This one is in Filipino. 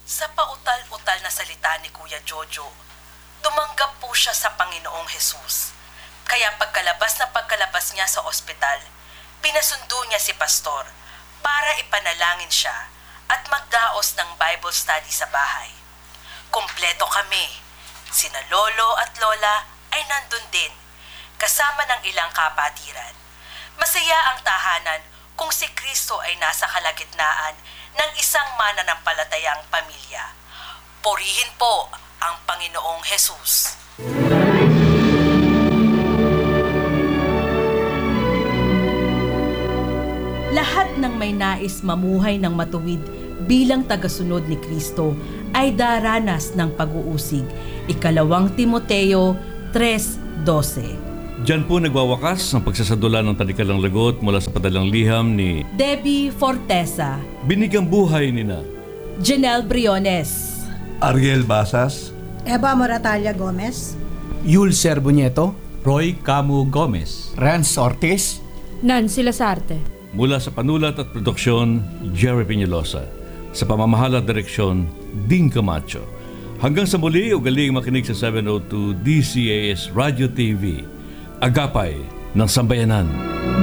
Sa pautal-utal na salita ni Kuya Jojo, tumanggap po siya sa Panginoong Hesus. Kaya pagkalabas niya sa ospital, pinasundo niya si pastor para ipanalangin siya at magdaos ng Bible study sa bahay. Kompleto kami. Sina lolo at lola ay nandun din, kasama ng ilang kapatiran. Masaya ang tahanan kung si Kristo ay nasa kalagitnaan ng isang mananampalatayang pamilya. Purihin po ang Panginoong Hesus. Lahat ng may nais mamuhay ng matuwid bilang tagasunod ni Kristo ay daranas ng pag-uusig. 2 Timoteo 3:12. Diyan po nagwawakas ang pagsasadula ng talikalang lagot mula sa padalang liham ni Debbie Fortesa, Binigyang Buhay nina Janelle Briones, Ariel Basas, Eva Moratalla Gomez, Yul Serbuñeto, Roy Camu Gomez, Rance Ortiz, Nancy Lasarte. mula sa panulat at produksyon, Jerry Peñalosa. Sa pamamahala at direksyon, Ding Camacho. Hanggang sa muli, ugaling makinig sa 702 DCAS Radio TV. Agapay ng Sambayanan.